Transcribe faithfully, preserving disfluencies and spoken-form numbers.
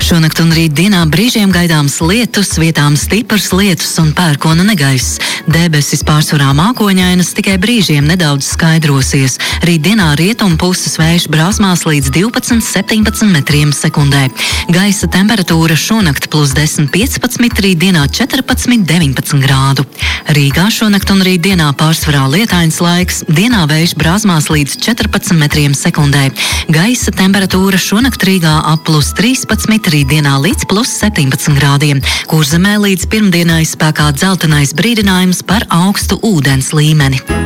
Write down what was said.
Šonakt un rīt dienā brīžiem gaidāms lietus, vietām stiprs lietus un pērkona negaiss. Debesis pārsvarā mākoņainas, tikai brīžiem nedaudz skaidrosies. Rīt dienā rietumu puses vējš brāzmās līdz divpadsmit septiņpadsmit metriem sekundē. Gaisa temperatūra šonakt plus desmit piecpadsmit, rīt dienā četrpadsmit deviņpadsmit grādu. Rīgā šonakt un rīt dienā pārsvarā lietains laiks, dienā vējš brāzmās līdz četrpadsmit metriem sekundē. Gaisa temperatūra šonakt Rīgā ap plus trīspadsmit, rītdienā līdz plus septiņpadsmit grādiem. Kurzemē līdz pirmdienai spēkā dzeltenais brīdinājums par augstu ūdens līmeni.